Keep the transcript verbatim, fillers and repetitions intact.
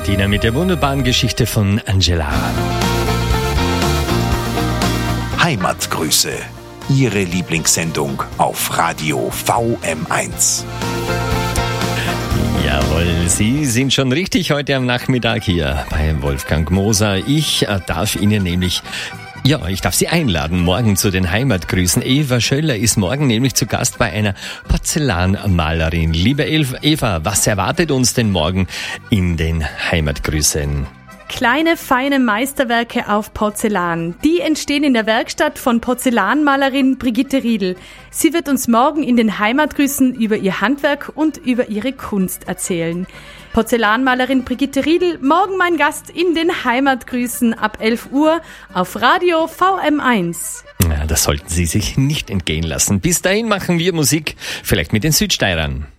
Martina mit der wunderbaren Geschichte von Angela. Heimatgrüße, Ihre Lieblingssendung auf Radio V M eins. Jawohl, Sie sind schon richtig heute am Nachmittag hier bei Wolfgang Moser. Ich äh, darf Ihnen nämlich, ja, ich darf Sie einladen morgen zu den Heimatgrüßen. Eva Schöller ist morgen nämlich zu Gast bei einer Porzellanmalerin. Liebe Eva, was erwartet uns denn morgen in den Heimatgrüßen? Kleine, feine Meisterwerke auf Porzellan. Die entstehen in der Werkstatt von Porzellanmalerin Brigitte Riedl. Sie wird uns morgen in den Heimatgrüßen über ihr Handwerk und über ihre Kunst erzählen. Porzellanmalerin Brigitte Riedl, morgen mein Gast in den Heimatgrüßen ab elf Uhr auf Radio V M eins. Ja, das sollten Sie sich nicht entgehen lassen. Bis dahin machen wir Musik, vielleicht mit den Südsteirern.